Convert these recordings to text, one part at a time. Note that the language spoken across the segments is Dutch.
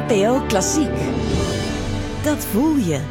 NPO Klassiek. Dat voel je.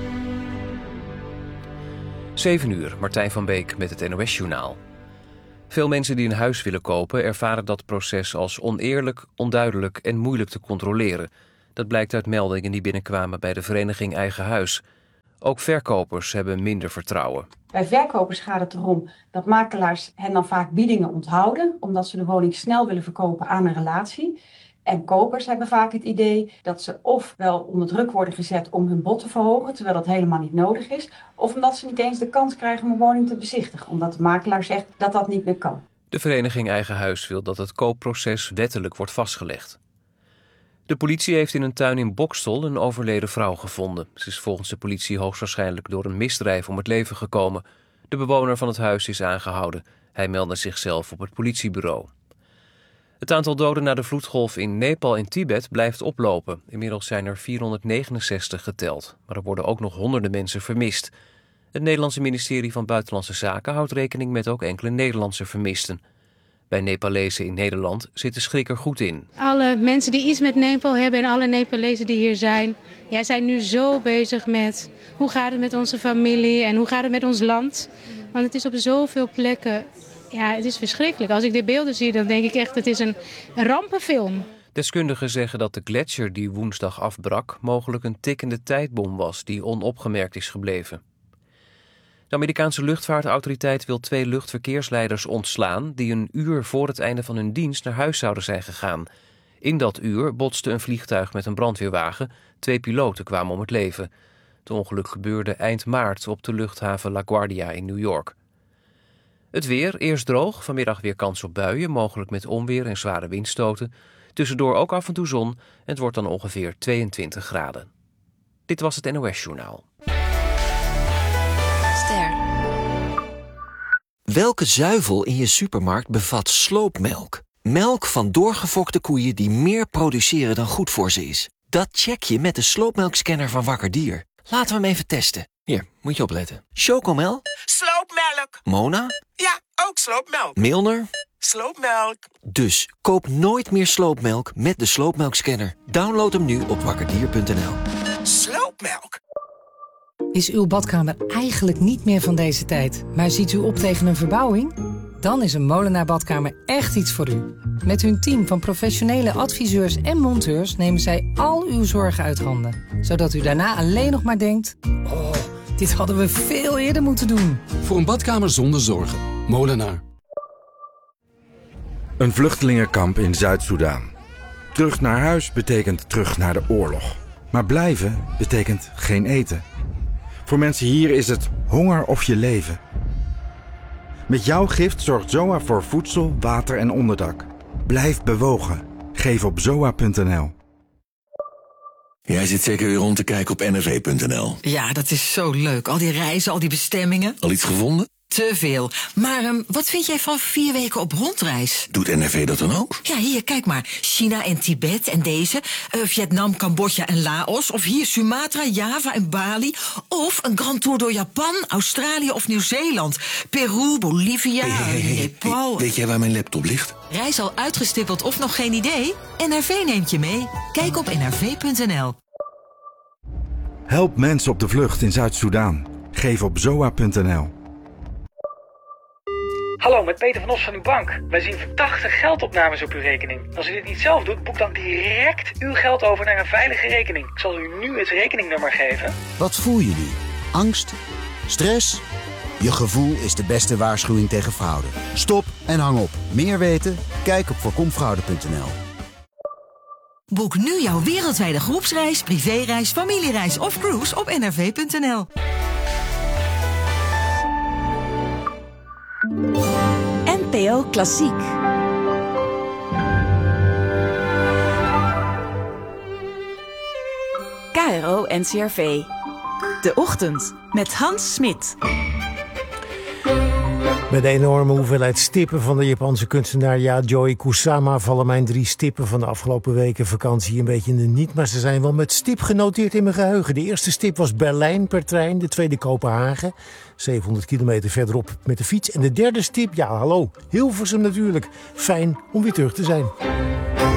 7 uur, Martijn van Beek met het NOS-journaal. Veel mensen die een huis willen kopen ervaren dat proces als oneerlijk, onduidelijk en moeilijk te controleren. Dat blijkt uit meldingen die binnenkwamen bij de vereniging Eigen Huis. Ook verkopers hebben minder vertrouwen. Bij verkopers gaat het erom dat makelaars hen dan vaak biedingen onthouden, omdat ze de woning snel willen verkopen aan een relatie. En kopers hebben vaak het idee dat ze ofwel onder druk worden gezet om hun bod te verhogen, terwijl dat helemaal niet nodig is, of omdat ze niet eens de kans krijgen om een woning te bezichtigen, omdat de makelaar zegt dat dat niet meer kan. De vereniging Eigen Huis wil dat het koopproces wettelijk wordt vastgelegd. De politie heeft in een tuin in Boxtel een overleden vrouw gevonden. Ze is volgens de politie hoogstwaarschijnlijk door een misdrijf om het leven gekomen. De bewoner van het huis is aangehouden. Hij meldde zichzelf op het politiebureau. Het aantal doden na de vloedgolf in Nepal en Tibet blijft oplopen. Inmiddels zijn er 469 geteld. Maar er worden ook nog honderden mensen vermist. Het Nederlandse ministerie van Buitenlandse Zaken houdt rekening met ook enkele Nederlandse vermisten. Bij Nepalezen in Nederland zit de schrik er goed in. Alle mensen die iets met Nepal hebben en alle Nepalezen die hier zijn, zijn nu zo bezig met hoe gaat het met onze familie en hoe gaat het met ons land. Want het is op zoveel plekken, het is verschrikkelijk. Als ik de beelden zie, dan denk ik echt, het is een rampenfilm. Deskundigen zeggen dat de gletsjer die woensdag afbrak mogelijk een tikkende tijdbom was die onopgemerkt is gebleven. De Amerikaanse luchtvaartautoriteit wil 2 luchtverkeersleiders ontslaan die een uur voor het einde van hun dienst naar huis zouden zijn gegaan. In dat uur botste een vliegtuig met een brandweerwagen. 2 piloten kwamen om het leven. Het ongeluk gebeurde eind maart op de luchthaven LaGuardia in New York. Het weer, eerst droog, vanmiddag weer kans op buien, mogelijk met onweer en zware windstoten. Tussendoor ook af en toe zon en het wordt dan ongeveer 22 graden. Dit was het NOS-journaal. Welke zuivel in je supermarkt bevat sloopmelk? Melk van doorgefokte koeien die meer produceren dan goed voor ze is. Dat check je met de sloopmelkscanner van Wakker Dier. Laten we hem even testen. Hier, moet je opletten. Chocomel? Sloopmelk. Mona? Ja, ook sloopmelk. Milner? Sloopmelk. Dus koop nooit meer sloopmelk met de sloopmelkscanner. Download hem nu op wakkerdier.nl. Sloopmelk. Is uw badkamer eigenlijk niet meer van deze tijd, maar ziet u op tegen een verbouwing? Dan is een Molenaar Badkamer echt iets voor u. Met hun team van professionele adviseurs en monteurs nemen zij al uw zorgen uit handen. Zodat u daarna alleen nog maar denkt, oh, dit hadden we veel eerder moeten doen. Voor een badkamer zonder zorgen. Molenaar. Een vluchtelingenkamp in Zuid-Soedan. Terug naar huis betekent terug naar de oorlog. Maar blijven betekent geen eten. Voor mensen hier is het honger of je leven. Met jouw gift zorgt ZOA voor voedsel, water en onderdak. Blijf bewogen. Geef op zoa.nl. Jij zit zeker weer rond te kijken op nrv.nl. Ja, dat is zo leuk. Al die reizen, al die bestemmingen. Al iets gevonden? Te veel. Maar wat vind jij van 4 weken op rondreis? Doet NRV dat dan ook? Ja, hier, kijk maar. China en Tibet en deze. Vietnam, Cambodja en Laos. Of hier Sumatra, Java en Bali. Of een grand tour door Japan, Australië of Nieuw-Zeeland. Peru, Bolivia, Nepal. Weet jij waar mijn laptop ligt? Reis al uitgestippeld of nog geen idee? NRV neemt je mee. Kijk op nrv.nl. Help mensen op de vlucht in Zuid-Soedan. Geef op zoa.nl. Hallo, met Peter van Os van uw bank. Wij zien verdachte geldopnames op uw rekening. Als u dit niet zelf doet, boek dan direct uw geld over naar een veilige rekening. Ik zal u nu het rekeningnummer geven. Wat voel je nu? Angst? Stress? Je gevoel is de beste waarschuwing tegen fraude. Stop en hang op. Meer weten? Kijk op voorkomfraude.nl. Boek nu jouw wereldwijde groepsreis, privéreis, familiereis of cruise op nrv.nl. NPO Klassiek. KRO NCRV. De Ochtend met Hans Smit. Met de enorme hoeveelheid stippen van de Japanse kunstenaar Yayoi Kusama vallen mijn 3 stippen van de afgelopen weken vakantie een beetje in de niet. Maar ze zijn wel met stip genoteerd in mijn geheugen. De eerste stip was Berlijn per trein, de tweede Kopenhagen. 700 kilometer verderop met de fiets. En de derde stip, ja hallo, Hilversum natuurlijk. Fijn om weer terug te zijn.